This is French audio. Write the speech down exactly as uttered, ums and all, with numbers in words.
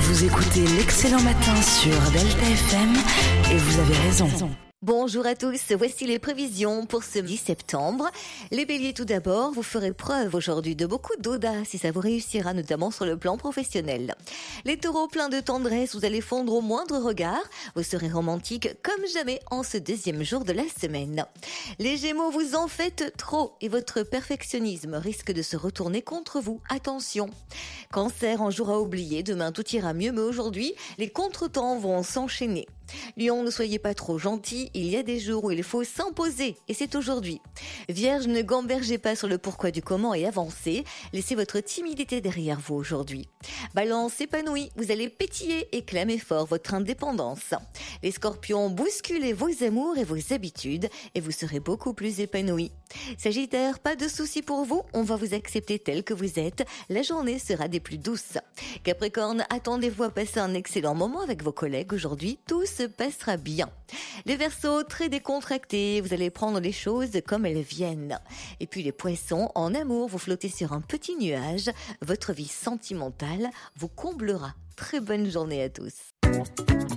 Vous écoutez l'Excellent Matin sur Delta F M et vous avez raison. Bonjour à tous, voici les prévisions pour ce dix septembre. Les béliers tout d'abord, vous ferez preuve aujourd'hui de beaucoup d'audace et ça vous réussira notamment sur le plan professionnel. Les taureaux pleins de tendresse, vous allez fondre au moindre regard. Vous serez romantique comme jamais en ce deuxième jour de la semaine. Les gémeaux, vous en faites trop et votre perfectionnisme risque de se retourner contre vous. Attention. Cancer, un jour à oublier, demain tout ira mieux, mais aujourd'hui, les contretemps vont s'enchaîner. Lion, ne soyez pas trop gentil, il y a des jours où il faut s'imposer, et c'est aujourd'hui. Vierge, ne gambergez pas sur le pourquoi du comment et avancez, laissez votre timidité derrière vous aujourd'hui. Balance, épanoui, vous allez pétiller et clamer fort votre indépendance. Les scorpions, bousculez vos amours et vos habitudes, et vous serez beaucoup plus épanoui. Sagittaire, pas de soucis pour vous, on va vous accepter tel que vous êtes, la journée sera des plus douces. Capricorne, attendez-vous à passer un excellent moment avec vos collègues aujourd'hui, tout se passera bien. Les Verseaux, très décontractés, vous allez prendre les choses comme elles viennent. Et puis les Poissons, en amour, vous flottez sur un petit nuage, votre vie sentimentale vous comblera. Très bonne journée à tous.